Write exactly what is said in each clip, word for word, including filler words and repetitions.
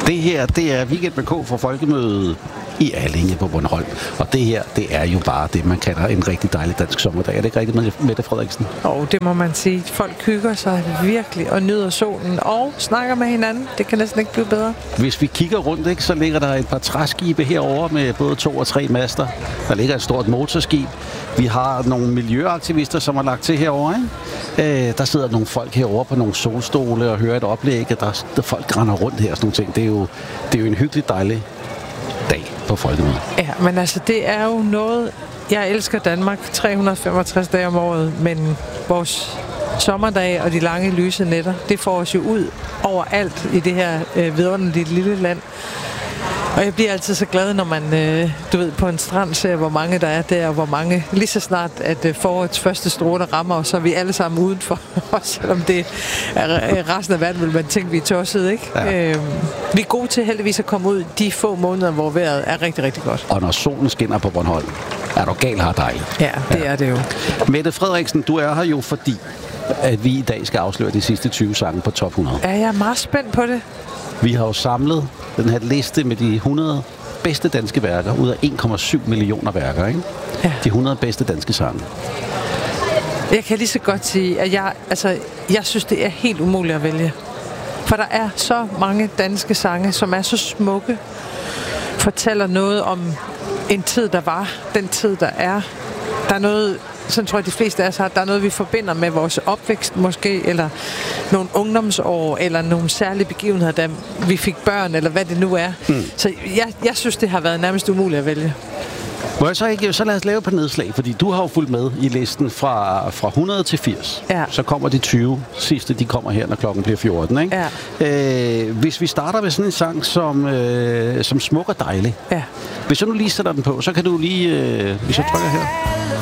Det her, det er Weekend med K for Folkemødet i Allinge på Bornholm. Og det her, det er jo bare det, man kalder en rigtig dejlig dansk sommerdag. Er det ikke rigtigt, Mette Frederiksen? Og det må man sige. Folk hygger sig virkelig og nyder solen og snakker med hinanden. Det kan næsten ikke blive bedre. Hvis vi kigger rundt, ikke, så ligger der et par træskibe herovre med både to og tre master. Der ligger et stort motorskib. Vi har nogle miljøaktivister, som har lagt til herovre. Ikke? Øh, der sidder nogle folk herovre på nogle solstole og hører et oplæg, og der, der folk render rundt her og sådan nogle ting. Det er jo, det er jo en hyggelig, dejlig dag på Folkemødet. Ja, men altså, det er jo noget... Jeg elsker Danmark tre hundrede og femogtres dage om året, men vores sommerdage og de lange lyse nætter, det får os jo ud overalt i det her øh, vidunderlige lille land. Og jeg bliver altid så glad, når man, øh, du ved, på en strand ser, hvor mange der er der, og hvor mange, lige så snart, at øh, forårets første stråler rammer os, så er vi alle sammen udenfor, selvom det er resten af verden, vil man tænke, vi er tossede, ikke? Ja. Øh, vi er gode til heldigvis at komme ud de få måneder, hvor vejret er rigtig, rigtig godt. Og når solen skinner på Bornholm, er du gal her dejligt. Ja, det ja. er det jo. Mette Frederiksen, du er her jo fordi, at vi i dag skal afsløre de sidste tyve sange på top hundrede. Ja, jeg er meget spændt på det. Vi har jo samlet den her liste med de hundrede bedste danske værker ud af en komma syv millioner værker, ikke? Ja. De hundrede bedste danske sange. Jeg kan lige så godt sige, at jeg, altså, jeg synes, det er helt umuligt at vælge. For der er så mange danske sange, som er så smukke, fortæller noget om en tid, der var, den tid, der er. Der er noget... Sådan tror jeg, de fleste af os har. Der er noget, vi forbinder med vores opvækst måske, eller nogle ungdomsår, eller nogle særlige begivenheder, da vi fik børn, eller hvad det nu er. Mm. Så jeg, jeg synes, det har været nærmest umuligt at vælge. Må jeg så ikke, så lad os lave på nedslag, fordi du har jo fulgt med i listen fra, fra hundrede til firs. Ja. Så kommer de tyve sidste, de kommer her, når klokken bliver fjorten, ikke? Ja. Øh, hvis vi starter med sådan en sang som, øh, som Smuk og Dejlig. Ja. Hvis jeg nu lige sætter den på, så kan du lige, øh, hvis jeg trykker her.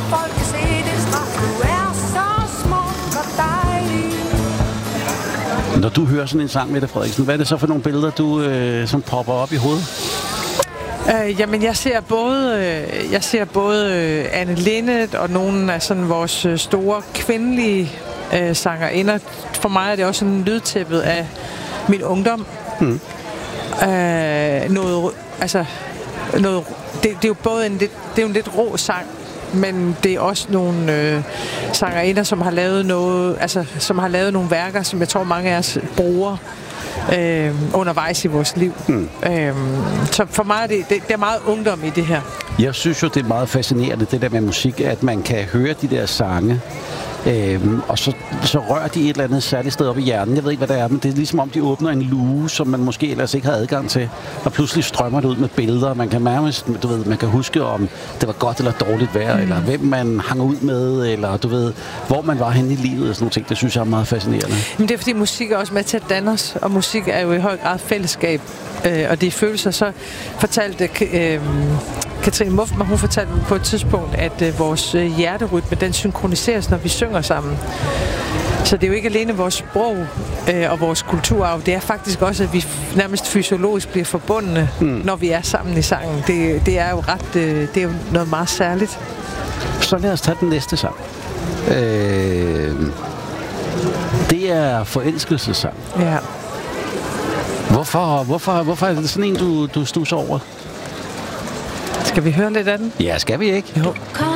Når du hører sådan en sang, Mette Frederiksen, hvad er det så for nogle billeder, du, øh, som popper op i hovedet? Øh, jamen, jeg ser både, øh, jeg ser både øh, Anne Linnet og nogle af sådan vores øh, store kvindelige øh, sangerinder. For mig er det også sådan lydtæppet af min ungdom. Mm. Øh, noget, altså, noget, det, det er jo både en lidt, det er jo en lidt rå sang, men det er også nogle øh, sangerinder, som har lavet noget, altså som har lavet nogle værker, som jeg tror mange af os bruger øh, undervejs i vores liv. Mm. Øh, så for mig er det, det, det er meget ungdom i det her. Jeg synes jo, det er meget fascinerende, det der med musik, at man kan høre de der sange, Øhm, og så, så rører de et eller andet særligt sted op i hjernen. Jeg ved ikke, hvad det er, men det er ligesom om, de åbner en luge, som man måske ellers ikke har adgang til. Og pludselig strømmer det ud med billeder. Man kan nærmest, du ved, man kan huske, om det var godt eller dårligt vejr, mm. eller hvem man hang ud med, eller du ved, hvor man var henne i livet, og sådan nogle ting. Det synes jeg er meget fascinerende. Men det er, fordi musik er også med til at danne os, og musik er jo i høj grad fællesskab. Øh, og det er følelser. Så fortalte øh, Katrine Muffman, hun fortalte på et tidspunkt, at øh, vores øh, hjerterytme, den synkroniseres, når vi synger sammen. Så det er jo ikke alene vores sprog øh, og vores kulturarv. Det er faktisk også, at vi nærmest fysiologisk bliver forbundne, mm. når vi er sammen i sangen. Det, det er jo ret, øh, det er jo noget meget særligt. Så lad os tage den næste sang. Øh, det er forelskelsessang. Ja. Hvorfor, hvorfor, hvorfor er det sådan en, du, du stusser over? Skal vi høre lidt af den? Ja, skal vi ikke? Jo.